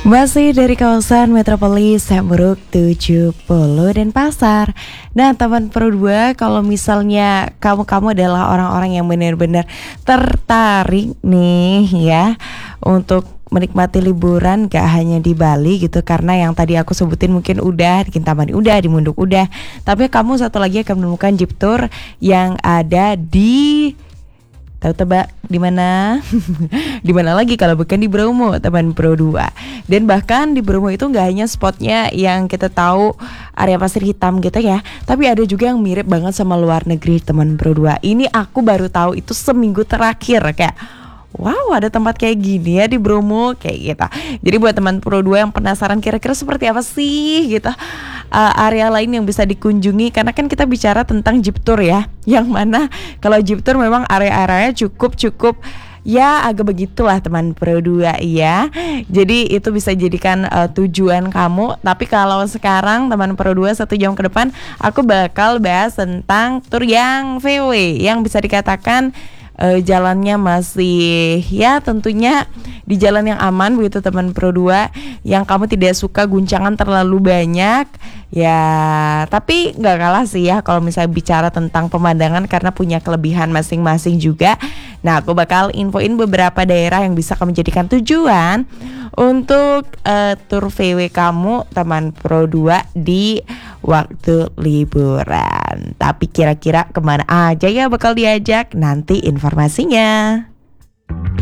Masih dari kawasan Metropolis, Hamburg 70 dan Pasar. Nah teman Pro 2, kalau misalnya kamu adalah orang-orang yang benar-benar tertarik nih ya untuk menikmati liburan gak hanya di Bali gitu, karena yang tadi aku sebutin mungkin udah di Kintamani, udah di Munduk, udah. Tapi kamu satu lagi akan menemukan Jeep Tour yang ada di, tahu tebak di mana? Di mana lagi kalau bukan di Bromo, teman Pro 2. Dan bahkan di Bromo itu nggak hanya spotnya yang kita tahu area pasir hitam gitu ya, tapi ada juga yang mirip banget sama luar negeri, teman Pro 2. Ini aku baru tahu itu seminggu terakhir, kayak wow, ada tempat kayak gini ya di Bromo kayak gitu. Jadi buat teman Pro 2 yang penasaran kira-kira seperti apa sih gitu, area lain yang bisa dikunjungi, karena kan kita bicara tentang Jeep Tour ya, yang mana kalau Jeep Tour memang area-areanya cukup ya agak begitulah teman Pro 2 ya. Jadi itu bisa jadikan tujuan kamu. Tapi kalau sekarang teman Pro 2, 1 jam ke depan aku bakal bahas tentang tour yang VW, yang bisa dikatakan jalannya masih ya tentunya di jalan yang aman begitu teman Pro 2, yang kamu tidak suka guncangan terlalu banyak ya, tapi nggak kalah sih ya kalau misalnya bicara tentang pemandangan, karena punya kelebihan masing-masing juga. Nah aku bakal infoin beberapa daerah yang bisa kamu jadikan tujuan untuk tur VW kamu teman Pro 2 di waktu liburan. Tapi kira-kira kemana aja ya bakal diajak, nanti informasinya.